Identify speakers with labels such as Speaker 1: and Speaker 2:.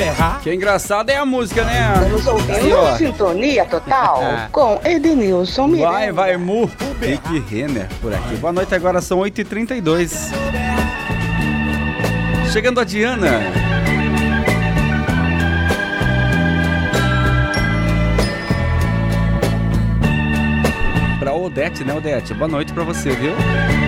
Speaker 1: errar.
Speaker 2: Que engraçado é a música, né?
Speaker 3: Estamos ouvindo Sintonia Total com Edenilson Miranda.
Speaker 2: Vai, Mu. Rick Renner por aqui. Boa noite, agora são 8h32. Chegando a Diana. Pra Odete, né, Odete? Boa noite pra você, viu?